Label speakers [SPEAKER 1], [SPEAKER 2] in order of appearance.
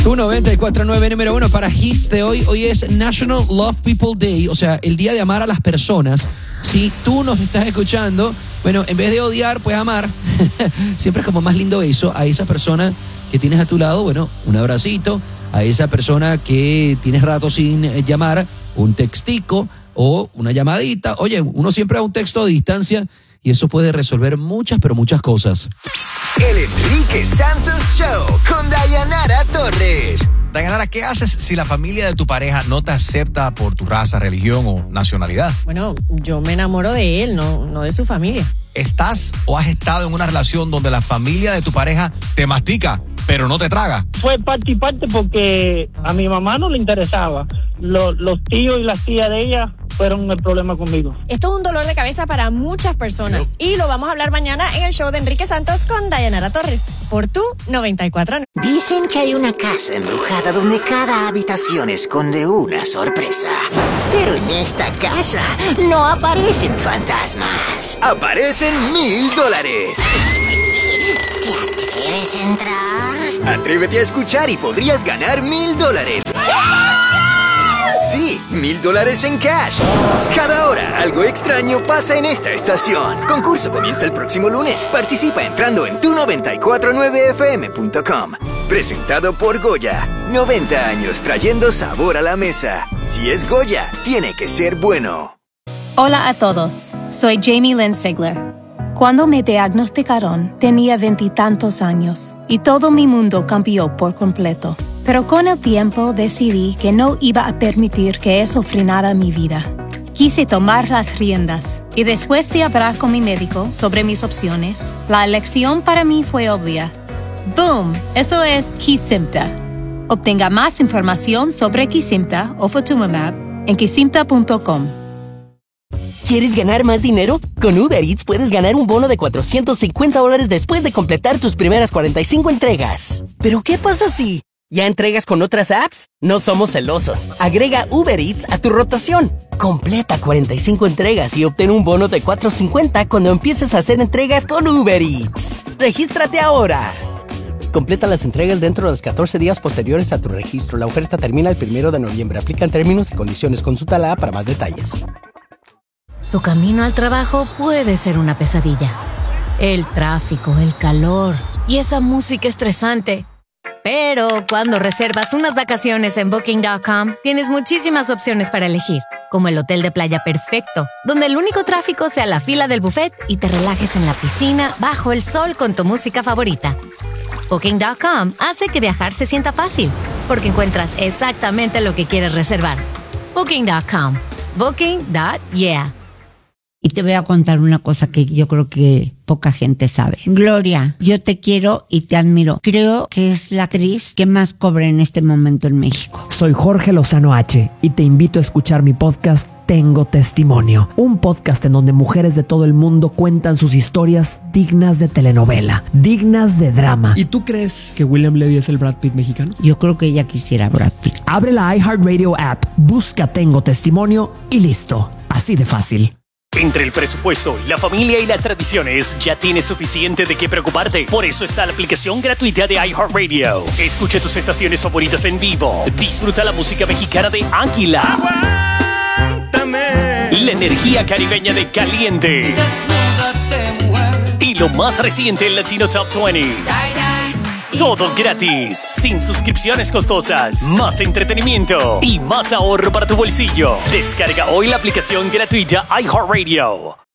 [SPEAKER 1] Tu 94.9 número 1 para hits de hoy. Hoy es National Love People Day, o sea, el día de amar a las personas. Si tú nos estás escuchando, bueno, en vez de odiar, pues amar. Siempre es como más lindo eso, a esa persona que tienes a tu lado, bueno, un abracito. A esa persona que tienes rato sin llamar, un textico o una llamadita. Oye, uno siempre da un texto a distancia y eso puede resolver muchas, pero muchas cosas.
[SPEAKER 2] El Enrique Santos Show con Dayanara Torres.
[SPEAKER 3] Dayanara, ¿qué haces si la familia de tu pareja no te acepta por tu raza, religión o nacionalidad?
[SPEAKER 4] Bueno, yo me enamoro de él, no de su familia.
[SPEAKER 3] ¿Estás o has estado en una relación donde la familia de tu pareja te mastica, pero no te traga?
[SPEAKER 5] Fue parte y parte porque a mi mamá no le interesaba. Los tíos y las tías de ella fueron el problema conmigo.
[SPEAKER 4] Esto es un dolor de cabeza para muchas personas y lo vamos a hablar mañana en el show de Enrique Santos con Dayanara Torres por tu 94.
[SPEAKER 2] Dicen que hay una casa embrujada donde cada habitación esconde una sorpresa. Pero en esta casa no aparecen fantasmas. Aparecen $1,000. ¿Te atreves a entrar? Atrévete a escuchar y podrías ganar $1,000. Sí, $1,000 en cash. Cada hora algo extraño pasa en esta estación. Concurso comienza el próximo lunes. Participa entrando en tu949fm.com. Presentado por Goya. 90 años trayendo sabor a la mesa. Si es Goya, tiene que ser bueno.
[SPEAKER 6] Hola a todos, soy Jamie Lynn Sigler. Cuando me diagnosticaron, tenía 20 y tantos años y todo mi mundo cambió por completo. Pero con el tiempo decidí que no iba a permitir que eso frenara mi vida. Quise tomar las riendas y después de hablar con mi médico sobre mis opciones, la elección para mí fue obvia. ¡Boom! Eso es Kesimpta. Obtenga más información sobre Kesimpta o Ofatumumab en kesimpta.com.
[SPEAKER 7] ¿Quieres ganar más dinero? Con Uber Eats puedes ganar un bono de $450 después de completar tus primeras 45 entregas. ¿Pero qué pasa si ya entregas con otras apps? No somos celosos. Agrega Uber Eats a tu rotación. Completa 45 entregas y obtén un bono de $450 cuando empieces a hacer entregas con Uber Eats. ¡Regístrate ahora! Completa las entregas dentro de los 14 días posteriores a tu registro. La oferta termina el 1 de noviembre. Aplican términos y condiciones. Consulta la app para más detalles.
[SPEAKER 8] Tu camino al trabajo puede ser una pesadilla. El tráfico, el calor y esa música estresante. Pero cuando reservas unas vacaciones en Booking.com, tienes muchísimas opciones para elegir, como el hotel de playa perfecto, donde el único tráfico sea la fila del buffet y te relajes en la piscina bajo el sol con tu música favorita. Booking.com hace que viajar se sienta fácil, porque encuentras exactamente lo que quieres reservar. Booking.com. Booking.yeah.
[SPEAKER 9] Y te voy a contar una cosa que yo creo que poca gente sabe. Gloria, yo te quiero y te admiro. Creo que es la actriz que más cobra en este momento en México.
[SPEAKER 10] Soy Jorge Lozano H y te invito a escuchar mi podcast Tengo Testimonio. Un podcast en donde mujeres de todo el mundo cuentan sus historias dignas de telenovela, dignas de drama.
[SPEAKER 11] ¿Y tú crees que William Levy es el Brad Pitt mexicano?
[SPEAKER 9] Yo creo que ella quisiera Brad Pitt.
[SPEAKER 10] Abre la iHeartRadio app, busca Tengo Testimonio y listo. Así de fácil.
[SPEAKER 12] Entre el presupuesto, la familia y las tradiciones, ya tienes suficiente de qué preocuparte. Por eso está la aplicación gratuita de iHeartRadio. Escucha tus estaciones favoritas en vivo. Disfruta la música mexicana de Águila. Aguántame. La energía caribeña de Caliente. Desnúdate, mujer. Y lo más reciente en Latino Top 20. Todo gratis, sin suscripciones costosas, más entretenimiento y más ahorro para tu bolsillo. Descarga hoy la aplicación gratuita iHeartRadio.